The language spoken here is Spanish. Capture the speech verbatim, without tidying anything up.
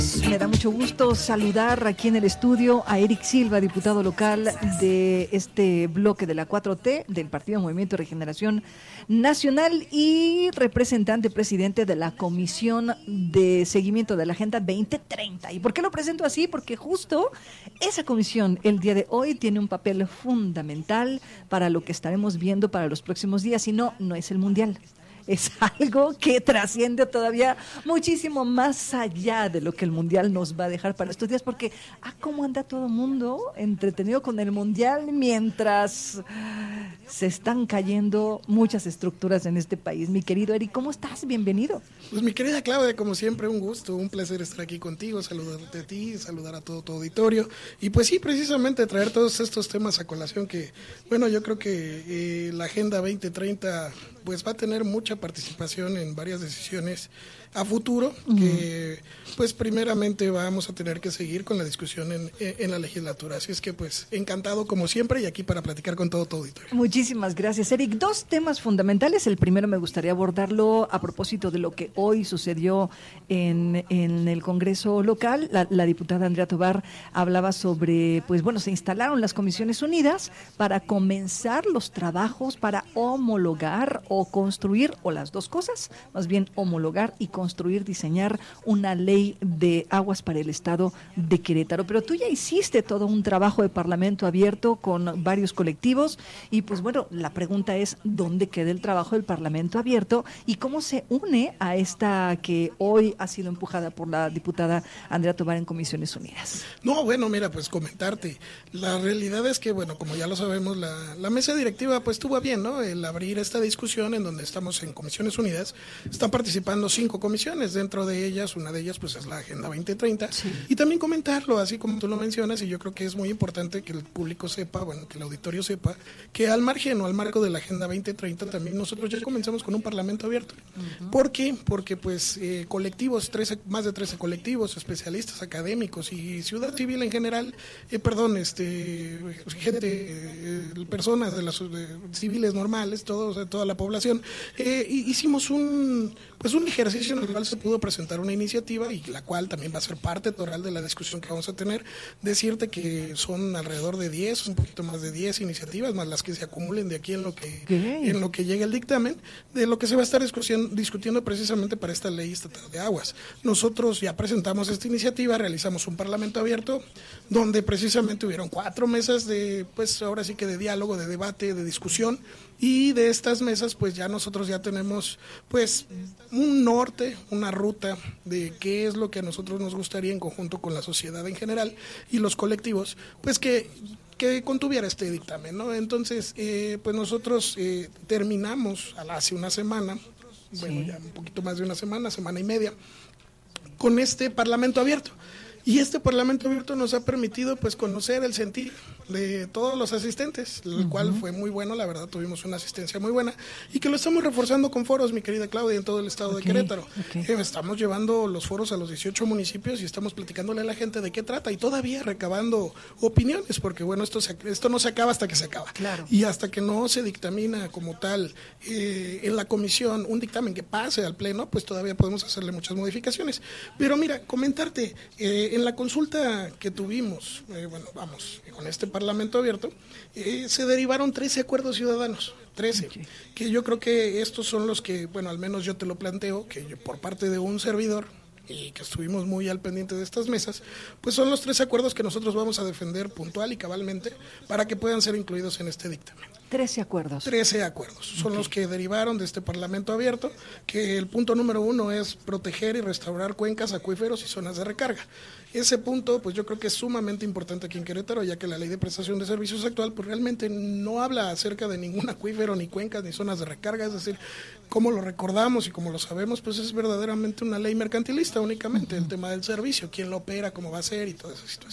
Me da mucho gusto saludar aquí en el estudio a Eric Silva, diputado local de este bloque de la cuatro T, del Partido Movimiento de Regeneración Nacional y representante presidente de la Comisión de Seguimiento de la Agenda veinte treinta. ¿Y por qué lo presento así? Porque justo esa comisión el día de hoy tiene un papel fundamental para lo que estaremos viendo para los próximos días, y no, no es el Mundial. Es algo que trasciende todavía muchísimo más allá de lo que el Mundial nos va a dejar para estos días, porque ah, cómo anda todo el mundo entretenido con el Mundial mientras se están cayendo muchas estructuras en este país. Mi querido Eric, ¿cómo estás? Bienvenido. Pues mi querida Claudia, como siempre, un gusto, un placer estar aquí contigo, saludarte a ti, saludar a todo tu auditorio, y pues sí, precisamente traer todos estos temas a colación que, bueno, yo creo que eh, la Agenda veinte treinta pues va a tener mucha participación en varias decisiones a futuro, uh-huh. que pues primeramente vamos a tener que seguir con la discusión en, en la legislatura, así es que pues encantado como siempre y aquí para platicar con todo tu auditorio. Muchísimas gracias, Eric. Dos temas fundamentales. El primero me gustaría abordarlo a propósito de lo que hoy sucedió en, en el Congreso local. La, la diputada Andrea Tovar hablaba sobre, pues bueno, se instalaron las Comisiones Unidas para comenzar los trabajos para homologar o construir, o las dos cosas, más bien homologar y construir, diseñar una ley de aguas para el estado de Querétaro. Pero tú ya hiciste todo un trabajo de Parlamento abierto con varios colectivos y pues bueno, la pregunta es ¿dónde queda el trabajo del Parlamento abierto y cómo se une a esta que hoy ha sido empujada por la diputada Andrea Tovar en Comisiones Unidas? No, bueno, mira, pues comentarte, la realidad es que, bueno, como ya lo sabemos, la, la mesa directiva pues tuvo bien, ¿no?, el abrir esta discusión en donde estamos en Comisiones Unidas. Están participando cinco comisiones, dentro de ellas, una de ellas pues es la Agenda veinte treinta, sí. Y también comentarlo, así como tú lo mencionas, y yo creo que es muy importante que el público sepa, bueno, que el auditorio sepa, que al margen o al marco de la Agenda veinte treinta también nosotros ya comenzamos con un Parlamento abierto. Uh-huh. ¿Por qué? Porque pues eh, colectivos, trece, más de trece colectivos, especialistas, académicos y ciudad civil en general, eh, perdón, este gente, eh, personas de las de, civiles normales, todos, toda la población, eh, hicimos un pues un ejercicio en el cual se pudo presentar una iniciativa y la cual también va a ser parte total de la discusión que vamos a tener. Decirte que son alrededor de diez, un poquito más de diez iniciativas, más las que se acumulen de aquí en lo que ¿Qué? en lo que llegue el dictamen, de lo que se va a estar discutiendo, discutiendo precisamente para esta ley estatal de aguas. Nosotros ya presentamos esta iniciativa, realizamos un Parlamento abierto, donde precisamente hubieron cuatro mesas de, pues ahora sí que de diálogo, de debate, de discusión, y de estas mesas pues ya nosotros ya tenemos pues un norte, una ruta de qué es lo que a nosotros nos gustaría en conjunto con la sociedad en general y los colectivos, pues que que contuviera este dictamen, ¿no? Entonces, eh, pues nosotros eh, terminamos hace una semana, bueno, sí. ya un poquito más de una semana, semana y media, con este Parlamento abierto. Y este Parlamento abierto nos ha permitido pues conocer el sentir de todos los asistentes, el uh-huh. cual fue muy bueno, la verdad tuvimos una asistencia muy buena y que lo estamos reforzando con foros, mi querida Claudia, en todo el estado okay. de Querétaro. Okay. Eh, estamos llevando los foros a los dieciocho municipios y estamos platicándole a la gente de qué trata y todavía recabando opiniones, porque bueno, esto se, esto no se acaba hasta que se acaba. Claro. Y hasta que no se dictamina como tal eh, en la comisión un dictamen que pase al pleno, pues todavía podemos hacerle muchas modificaciones. Pero mira, comentarte, eh, en la consulta que tuvimos, eh, bueno, vamos, con este Parlamento abierto, eh, se derivaron trece acuerdos ciudadanos, trece, okay. que yo creo que estos son los que, bueno, al menos yo te lo planteo, que yo, por parte de un servidor, y que estuvimos muy al pendiente de estas mesas, pues son los tres acuerdos que nosotros vamos a defender puntual y cabalmente para que puedan ser incluidos en este dictamen. Trece acuerdos. Trece acuerdos. Son okay. los que derivaron de este Parlamento abierto, que el punto número uno es proteger y restaurar cuencas, acuíferos y zonas de recarga. Ese punto, pues yo creo que es sumamente importante aquí en Querétaro, ya que la ley de prestación de servicios actual, pues realmente no habla acerca de ningún acuífero, ni cuencas, ni zonas de recarga, es decir, como lo recordamos y como lo sabemos, pues es verdaderamente una ley mercantilista únicamente, uh-huh. el tema del servicio, quién lo opera, cómo va a ser y toda esa situación.